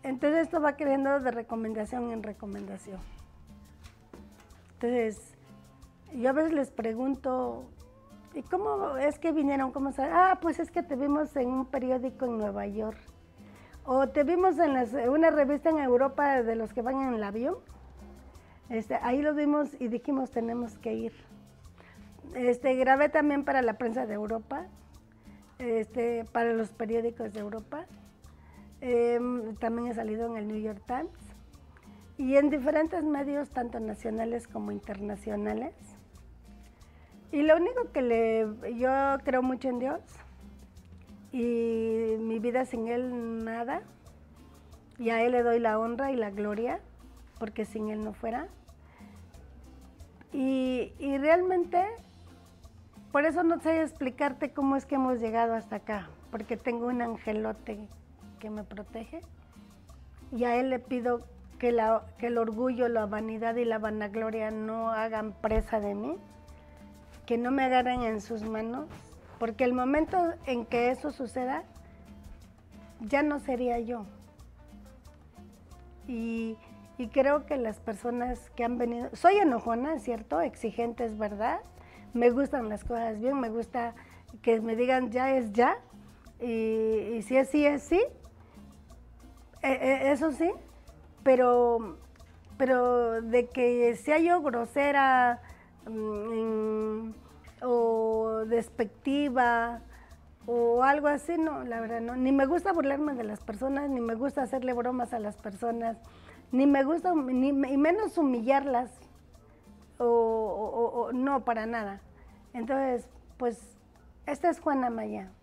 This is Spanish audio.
Entonces esto va creciendo de recomendación en recomendación. Entonces, yo a veces les pregunto, ¿y cómo es que vinieron? ¿Cómo saben? Ah, pues es que te vimos en un periódico en Nueva York. O te vimos en una revista en Europa de los que van en el avión. Ahí lo vimos y dijimos, tenemos que ir. Grabé también para la prensa de Europa, para los periódicos de Europa. También he salido en el New York Times y en diferentes medios, tanto nacionales como internacionales. Y lo único que yo creo mucho en Dios y mi vida sin Él nada, y a Él le doy la honra y la gloria, porque sin Él no fuera. Y realmente, por eso no sé explicarte cómo es que hemos llegado hasta acá, porque tengo un angelote que me protege y a Él le pido que el orgullo, la vanidad y la vanagloria no hagan presa de mí, que no me agarren en sus manos, porque el momento en que eso suceda, ya no sería yo. Y creo que las personas que han venido, soy enojona, es cierto, exigente, es verdad, me gustan las cosas bien, me gusta que me digan ya es ya, y si es sí, es sí, eso sí, pero de que sea yo grosera o despectiva o algo así, no, la verdad no. Ni me gusta burlarme de las personas, ni me gusta hacerle bromas a las personas, ni me gusta, y menos humillarlas, no, para nada. Entonces, pues, esta es Juana Maya.